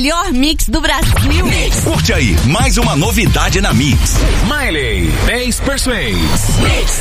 melhor mix do Brasil. Curte aí, mais uma novidade na Mix. Miley, 10%.